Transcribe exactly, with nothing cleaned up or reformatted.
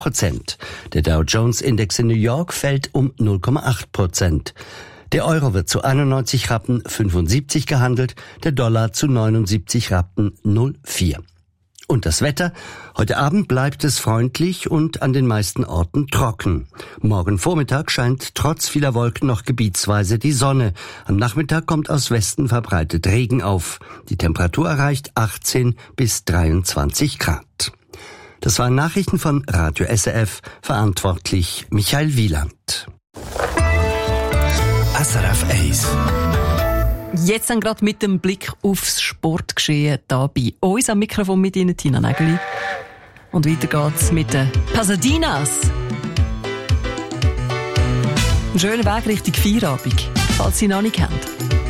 Prozent. Der Dow Jones Index in New York fällt um null Komma acht Prozent. Der Euro wird zu einundneunzig Rappen fünfundsiebzig gehandelt, der Dollar zu neunundsiebzig Rappen null Komma vier. Und das Wetter? Heute Abend bleibt es freundlich und an den meisten Orten trocken. Morgen Vormittag scheint trotz vieler Wolken noch gebietsweise die Sonne. Am Nachmittag kommt aus Westen verbreitet Regen auf. Die Temperatur erreicht achtzehn bis dreiundzwanzig Grad. Das waren Nachrichten von Radio S R F, verantwortlich Michael Wieland. S R F eins. Jetzt dann gerade mit dem Blick aufs Sportgeschehen da bei uns am Mikrofon mit Ihnen, Tina Nägeli. Und weiter geht's mit den Pasadinas. Ein schöner Weg Richtung Feierabend, falls Sie noch nicht kennt.